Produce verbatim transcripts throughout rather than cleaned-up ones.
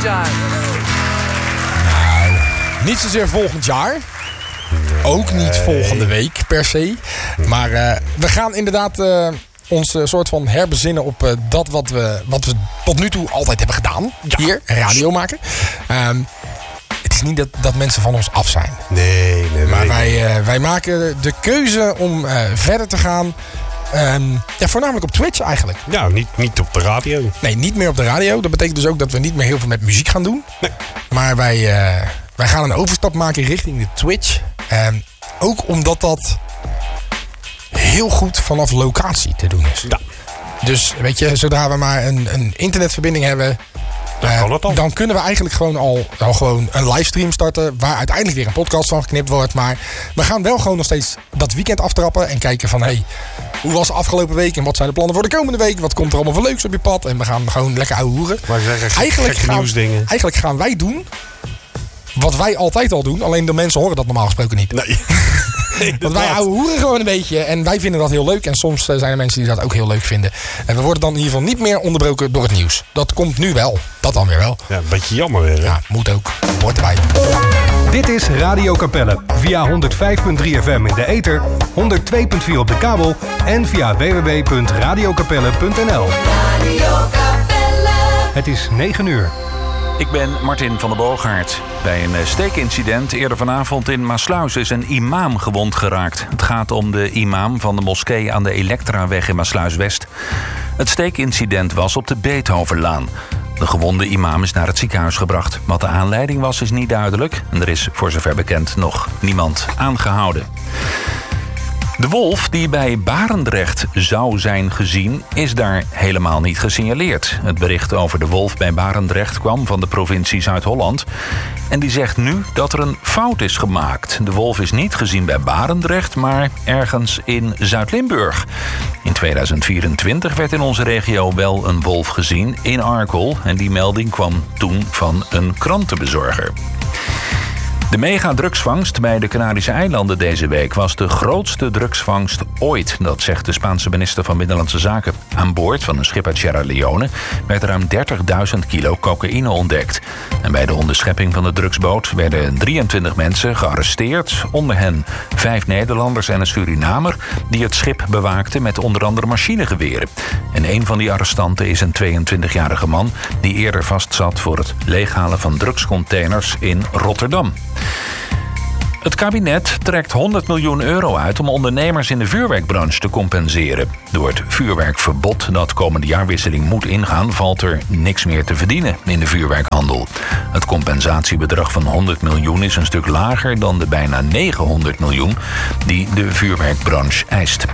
time. Nou, niet zozeer volgend jaar. Ook niet volgende week per se. Maar uh, we gaan inderdaad uh, ons uh, soort van herbezinnen op uh, dat wat we, wat we tot nu toe altijd hebben gedaan. Ja. Hier, radio maken. Um, het is niet dat, dat mensen van ons af zijn. Nee, nee, Maar nee. wij, uh, wij maken de keuze om uh, verder te gaan. Um, ja, voornamelijk op Twitch eigenlijk. Ja, niet, niet op de radio. Nee, niet meer op de radio. Dat betekent dus ook dat we niet meer heel veel met muziek gaan doen. Nee. Maar wij, uh, wij gaan een overstap maken richting de Twitch. Um, ook omdat dat heel goed vanaf locatie te doen is. Ja. Dus weet je, zodra we maar een, een internetverbinding hebben... Dan, uh, kan het al. dan kunnen we eigenlijk gewoon al, al gewoon een livestream starten... waar uiteindelijk weer een podcast van geknipt wordt. Maar we gaan wel gewoon nog steeds dat weekend aftrappen... en kijken van, hé, hey, hoe was de afgelopen week... en wat zijn de plannen voor de komende week? Wat komt er allemaal voor leuks op je pad? En we gaan gewoon lekker ouwe hoeren. Maar ik zeg echt Eigenlijk gekke gaan, nieuwsdingen. eigenlijk gaan wij doen wat wij altijd al doen. Alleen de mensen horen dat normaal gesproken niet. Nee. Want wij ouwe hoeren gewoon een beetje. En wij vinden dat heel leuk. En soms zijn er mensen die dat ook heel leuk vinden. En we worden dan in ieder geval niet meer onderbroken door het nieuws. Dat komt nu wel. Dat dan weer wel. Ja, een beetje jammer weer, hè? Ja, moet ook. Hoort erbij. Dit is Radio Capelle. Via honderdvijf komma drie F M in de ether, honderd twee komma vier op de kabel... en via w w w punt radio capelle punt n l. Radio Capelle. Het is negen uur. Ik ben Martin van der Boogaard. Bij een steekincident eerder vanavond in Maassluis is een imam gewond geraakt. Het gaat om de imam van de moskee aan de Elektraweg in Maassluis-West. Het steekincident was op de Beethovenlaan. De gewonde imam is naar het ziekenhuis gebracht. Wat de aanleiding was is niet duidelijk. En er is voor zover bekend nog niemand aangehouden. De wolf die bij Barendrecht zou zijn gezien, is daar helemaal niet gesignaleerd. Het bericht over de wolf bij Barendrecht kwam van de provincie Zuid-Holland. En die zegt nu dat er een fout is gemaakt. De wolf is niet gezien bij Barendrecht, maar ergens in Zuid-Limburg. In tweeduizend vierentwintig werd in onze regio wel een wolf gezien in Arkel. En die melding kwam toen van een krantenbezorger. De mega-drugsvangst bij de Canarische eilanden deze week was de grootste drugsvangst ooit. Dat zegt de Spaanse minister van Binnenlandse Zaken. Aan boord van een schip uit Sierra Leone werd ruim dertigduizend kilo cocaïne ontdekt. En bij de onderschepping van de drugsboot werden drieëntwintig mensen gearresteerd. Onder hen vijf Nederlanders en een Surinamer die het schip bewaakten met onder andere machinegeweren. En een van die arrestanten is een tweeëntwintigjarige man die eerder vastzat voor het leeghalen van drugscontainers in Rotterdam. Het kabinet trekt honderd miljoen euro uit om ondernemers in de vuurwerkbranche te compenseren. Door het vuurwerkverbod dat komende jaarwisseling moet ingaan, valt er niks meer te verdienen in de vuurwerkhandel. Het compensatiebedrag van honderd miljoen is een stuk lager dan de bijna negenhonderd miljoen die de vuurwerkbranche eist.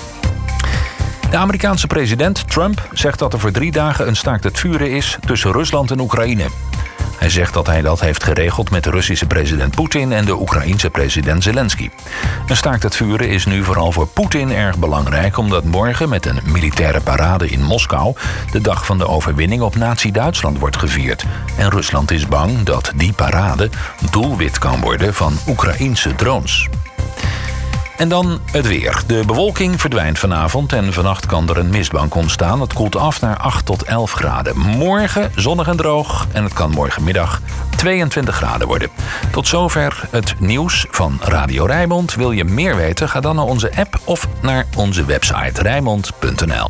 De Amerikaanse president Trump zegt dat er voor drie dagen een staakt het vuren is tussen Rusland en Oekraïne. Hij zegt dat hij dat heeft geregeld met de Russische president Poetin en de Oekraïense president Zelensky. Een staakt het vuren is nu vooral voor Poetin erg belangrijk, omdat morgen met een militaire parade in Moskou de dag van de overwinning op Nazi-Duitsland wordt gevierd. En Rusland is bang dat die parade doelwit kan worden van Oekraïense drones. En dan het weer. De bewolking verdwijnt vanavond en vannacht kan er een mistbank ontstaan. Het koelt af naar acht tot elf graden. Morgen zonnig en droog en het kan morgenmiddag tweeëntwintig graden worden. Tot zover het nieuws van Radio Rijnmond. Wil je meer weten? Ga dan naar onze app of naar onze website rijnmond punt n l.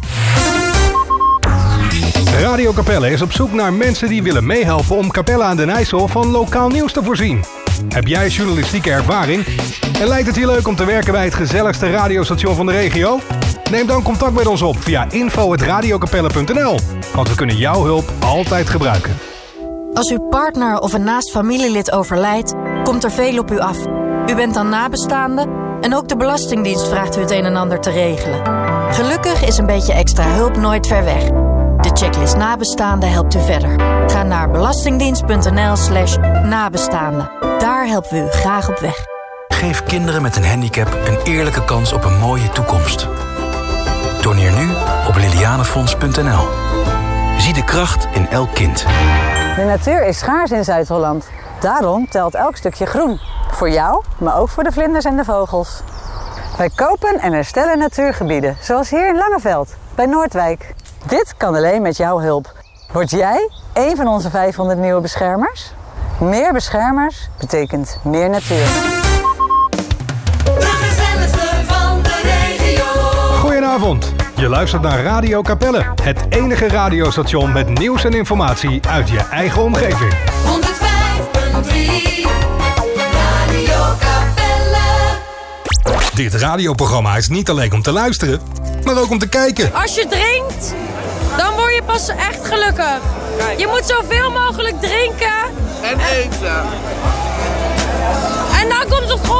Radio Capelle is op zoek naar mensen die willen meehelpen om Capelle aan den IJssel van lokaal nieuws te voorzien. Heb jij journalistieke ervaring? En lijkt het je leuk om te werken bij het gezelligste radiostation van de regio? Neem dan contact met ons op via info at radiocapelle punt n l. Want we kunnen jouw hulp altijd gebruiken. Als uw partner of een naast familielid overlijdt, komt er veel op u af. U bent dan nabestaande en ook de Belastingdienst vraagt u het een en ander te regelen. Gelukkig is een beetje extra hulp nooit ver weg. De checklist nabestaanden helpt u verder. Ga naar belastingdienst punt n l slash nabestaanden. Daar helpen we u graag op weg. Geef kinderen met een handicap een eerlijke kans op een mooie toekomst. Doneer nu op lilianefonds punt n l. Zie de kracht in elk kind. De natuur is schaars in Zuid-Holland. Daarom telt elk stukje groen. Voor jou, maar ook voor de vlinders en de vogels. Wij kopen en herstellen natuurgebieden, zoals hier in Langeveld, bij Noordwijk. Dit kan alleen met jouw hulp. Word jij één van onze vijfhonderd nieuwe beschermers? Meer beschermers betekent meer natuur. De gezelligste van de regio. Goedenavond. Je luistert naar Radio Capelle. Het enige radiostation met nieuws en informatie uit je eigen omgeving. honderdvijf punt drie Radio Capelle. Dit radioprogramma is niet alleen om te luisteren, maar ook om te kijken. Als je drinkt, dan word je pas echt gelukkig. Je moet zoveel mogelijk drinken. En eten. En dan komt het goed.